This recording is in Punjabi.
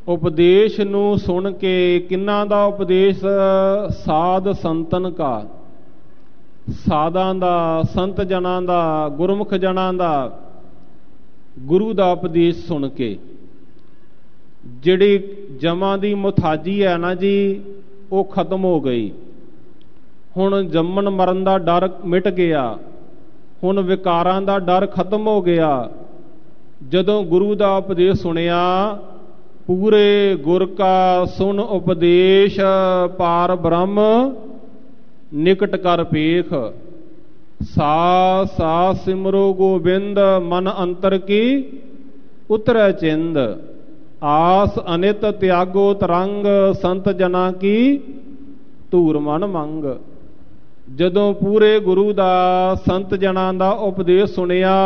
ਉਪਦੇਸ਼ ਨੂੰ ਸੁਣ ਕੇ, ਕਿੰਨਾਂ ਦਾ ਉਪਦੇਸ਼? ਸਾਧ ਸੰਤਨ ਕਾ, ਸਾਧਾਂ ਦਾ, ਸੰਤ ਜਨਾਂ ਦਾ, ਗੁਰਮੁਖ ਜਨਾਂ ਦਾ, ਗੁਰੂ ਦਾ ਉਪਦੇਸ਼ ਸੁਣ ਕੇ। ਜਿਹੜੀ ਜਮਾਂ ਦੀ ਮੁਥਾਜੀ ਹੈ ਨਾ ਜੀ, ਉਹ ਖਤਮ ਹੋ ਗਈ। ਹੁਣ ਜੰਮਣ ਮਰਨ ਦਾ ਡਰ ਮਿਟ ਗਿਆ, ਹੁਣ ਵਿਕਾਰਾਂ ਦਾ ਡਰ ਖਤਮ ਹੋ ਗਿਆ। ਜਦੋਂ ਗੁਰੂ ਦਾ ਉਪਦੇਸ਼ ਸੁਣਿਆ, ਪੂਰੇ ਗੁਰ ਕਾ ਸੁਣ ਉਪਦੇਸ਼, ਪਾਰ ਬ੍ਰਹਮ ਨਿਕਟ ਕਰ ਪੇਖ। ਸਾਸ ਸਾਸ ਸਿਮਰੋ ਗੋਬਿੰਦ, ਮਨ ਅੰਤਰ ਕੀ ਉਤਰੈ ਚਿੰਦ। ਆਸ ਅਨਿਤ ਤਿਆਗੋ ਤਰੰਗ, ਸੰਤ ਜਨਾਂ ਕੀ ਧੂਰ ਮਨ ਮੰਗ। ਜਦੋਂ ਪੂਰੇ ਗੁਰੂ ਦਾ, ਸੰਤ ਜਨਾਂ ਦਾ ਉਪਦੇਸ਼ ਸੁਣਿਆ,